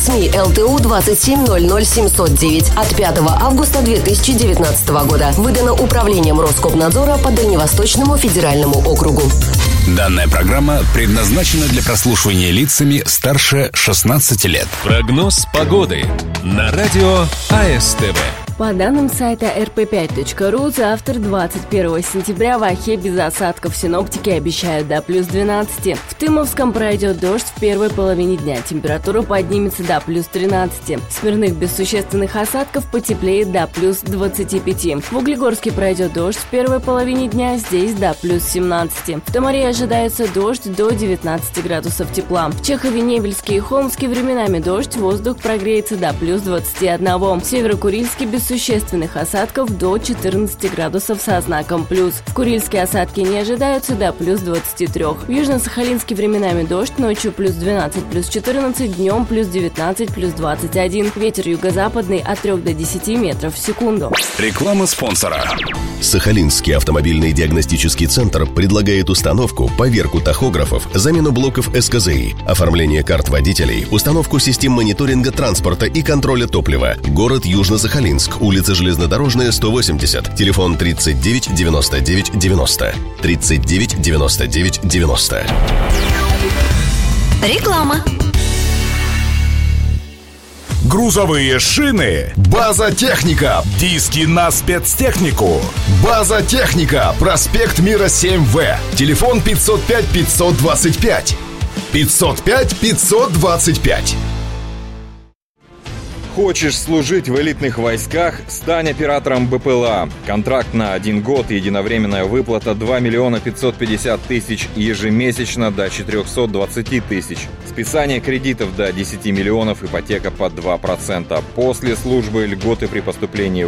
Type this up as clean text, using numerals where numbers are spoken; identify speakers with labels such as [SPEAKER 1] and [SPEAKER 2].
[SPEAKER 1] СМИ ЛТУ 2700709 от 5 августа 2019 года. Выдано Управлением Роскомнадзора по Дальневосточному федеральному округу.
[SPEAKER 2] Данная программа предназначена для прослушивания лицами старше 16 лет.
[SPEAKER 3] Прогноз погоды на радио АСТВ.
[SPEAKER 4] По данным сайта rp5.ru, завтра, 21 сентября, в Охе без осадков синоптики обещают до плюс 12. В Тымовском пройдет дождь в первой половине дня. Температура поднимется до плюс 13. В Смирных без существенных осадков потеплеет до плюс 25. В Углегорске пройдет дождь в первой половине дня, здесь до плюс 17. В Томаре ожидается дождь до 19 градусов тепла. В Чехове-Невельске и Холмске временами дождь, воздух прогреется до плюс 21. В Северо-Курильске без существенных осадков до 14 градусов со знаком плюс. В Курильске осадки не ожидаются до плюс 23. В Южно-Сахалинске временами дождь, ночью плюс 12, плюс 14, днем плюс 19, плюс 21. Ветер юго-западный от 3 до 10 метров в секунду.
[SPEAKER 2] Реклама спонсора.
[SPEAKER 5] Сахалинский автомобильный диагностический центр предлагает установку, поверку тахографов, замену блоков СКЗИ, оформление карт водителей, установку систем мониторинга транспорта и контроля топлива. Город Южно-Сахалинск, улица Железнодорожная, 180, телефон 39 99 90, 39 99 90.
[SPEAKER 1] Реклама.
[SPEAKER 6] Грузовые шины. База Техника. Диски на спецтехнику. База Техника. Проспект Мира 7В. Телефон 505 525. 505 525.
[SPEAKER 7] Хочешь служить в элитных войсках? Стань оператором БПЛА. Контракт на 1 год, единовременная выплата 2 миллиона 550 тысяч, ежемесячно до 420 тысяч. Списание кредитов до 10 миллионов, ипотека под 2%. После службы льготы при поступлении